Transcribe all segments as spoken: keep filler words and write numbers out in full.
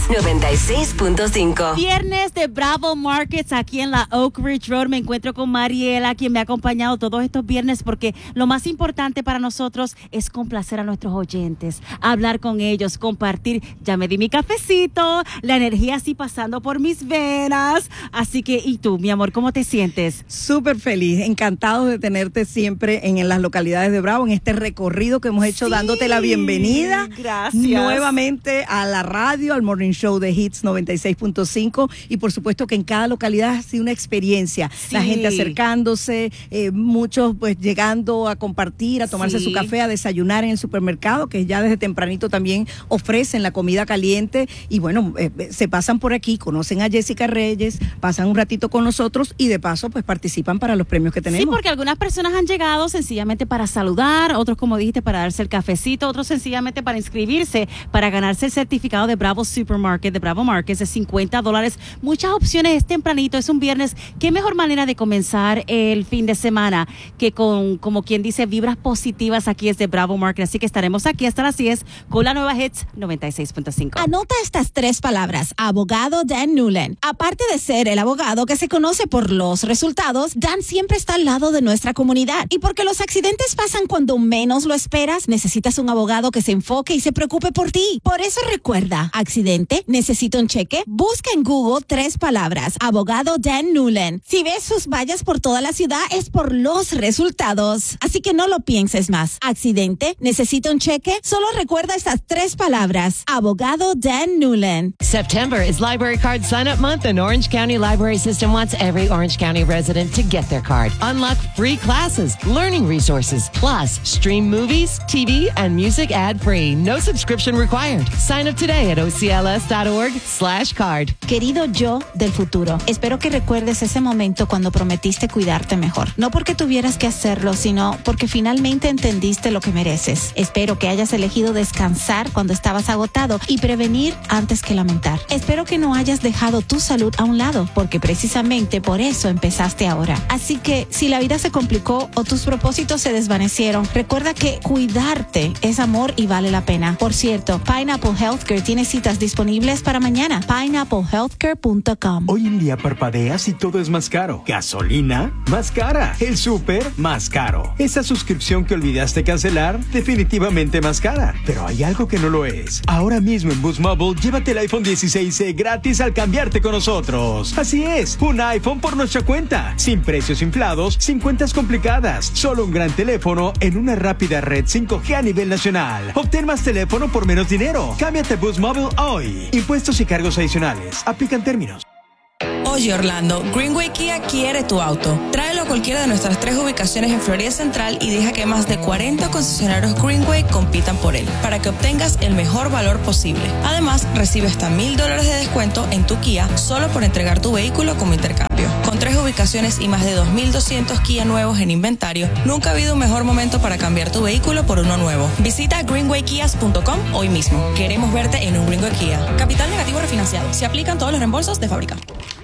noventa y seis punto cinco. Viernes de Bravo Markets aquí en la Oak Ridge Road. Me encuentro con Mariela, quien me ha acompañado todos estos viernes, porque lo más importante para nosotros es complacer a nuestros oyentes, hablar con ellos, compartir. Ya me di mi cafecito, la energía así pasando por mis venas. Así que, ¿y tú, mi amor, cómo te sientes? Súper feliz, encantado de tenerte siempre en, en las localidades de Bravo, en este recorrido que hemos hecho, sí, dándote la bienvenida. Gracias. Nuevamente a la radio, al Morning Show de Hits noventa y seis punto cinco, y por supuesto que en cada localidad ha sido una experiencia, sí, la gente acercándose, eh, muchos pues llegando a compartir, a tomarse sí. su café, a desayunar en el supermercado, que ya desde tempranito también ofrecen la comida caliente, y bueno, eh, se pasan por aquí, conocen a Jessica Reyes, pasan un ratito con nosotros y de paso pues participan para los premios que tenemos. Sí, porque algunas personas han llegado sencillamente para saludar, otros, como dijiste, para darse el cafecito, otros sencillamente para inscribirse, para ganarse el certificado de Bravo Supermarket, de Bravo Markets, de cincuenta dólares. Muchas opciones, es tempranito, es un viernes. ¿Qué mejor manera de comenzar el fin de semana que con, como quien dice, vibras positivas aquí es de Bravo Market? Así que estaremos aquí hasta las diez con la nueva Hits noventa y seis punto cinco. Anota estas tres palabras: abogado Dan Newland. Aparte de ser el abogado que se conoce por los resultados, Dan siempre está al lado de nuestra comunidad. Y porque los accidentes pasan cuando menos lo esperas, necesitas un abogado que se enfoque y se preocupe por ti. Por eso recuerda, accidente, necesito un cheque, busca en Google tres palabras: abogado Dan Newland. Si ves sus vallas por toda la ciudad, es por los resultados. Así que no lo pienses más. Accidente, necesito un cheque, solo recuerda estas tres palabras: abogado Dan Newland. September is Library Card Sign-Up Month, and Orange County Library System wants every Orange County resident to get their card. Unlock free classes, learning resources, plus stream movies, T V, and music ad-free. No subscription required. Sign up today at ocls.org slash card. Querido yo del futuro, espero que recuerdes ese momento cuando prometiste cuidarte mejor. No porque tuvieras que hacerlo, sino porque finalmente entendiste lo que mereces. Espero que hayas elegido descansar cuando estabas agotado y prevenir antes que lamentar. Espero que no hayas dejado tu salud a un lado, porque precisamente por eso empezaste ahora. Así que si la vida se complicó o tus propósitos se desvanecieron, recuerda que cuidarte es amor y vale la pena. Por cierto, Pineapple Healthcare tiene citas disponibles para mañana. pineapple healthcare punto com. Hoy en día parpadeas y todo es más caro. Gasolina, más cara. El súper, más caro. Esa suscripción que olvidaste cancelar, definitivamente más cara. Pero hay algo que no lo es. Ahora mismo en Boost Mobile, llévate el iPhone dieciséis C gratis al cambiarte con nosotros. Así es, un iPhone por nuestra cuenta. Sin precios inflados, sin cuentas complicadas. Solo un gran teléfono en una rápida red cinco G a nivel nacional. Obtén más teléfono por menos dinero. Cámbiate a Boost Mobile hoy. Impuestos y cargos adicionales. Aplican términos. Oye, Orlando, Greenway Kia quiere tu auto. Tráelo a cualquiera de nuestras tres ubicaciones en Florida Central y deja que más de cuarenta concesionarios Greenway compitan por él, para que obtengas el mejor valor posible. Además, recibe hasta mil dólares de descuento en tu Kia solo por entregar tu vehículo como intercambio. Con tres ubicaciones y más de dos mil doscientos Kia nuevos en inventario, nunca ha habido un mejor momento para cambiar tu vehículo por uno nuevo. Visita greenway kias punto com hoy mismo. Queremos verte en un Greenway Kia. Capital negativo refinanciado. Se aplican todos los reembolsos de fábrica.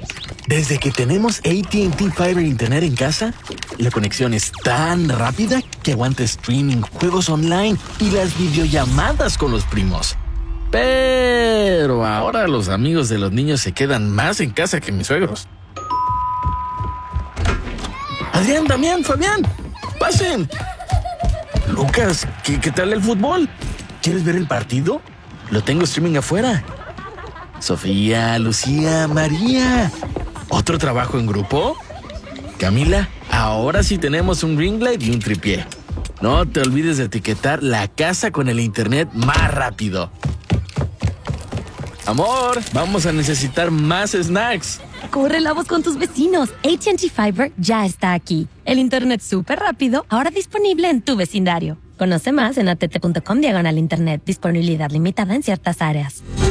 Desde que tenemos A T and T Fiber Internet en casa, la conexión es tan rápida que aguanta streaming, juegos online y las videollamadas con los primos. Pero ahora los amigos de los niños se quedan más en casa que mis suegros. Adrián, Damián, Fabián, pasen. Lucas, ¿qué, qué tal el fútbol? ¿Quieres ver el partido? Lo tengo streaming afuera. Sofía, Lucía, María. ¿Otro trabajo en grupo? Camila, ahora sí tenemos un ring light y un tripié. No te olvides de etiquetar la casa con el internet más rápido. Amor, vamos a necesitar más snacks. Corre la voz con tus vecinos. A T and T Fiber ya está aquí. El internet súper rápido, ahora disponible en tu vecindario. Conoce más en att punto com diagonal internet. Disponibilidad limitada en ciertas áreas.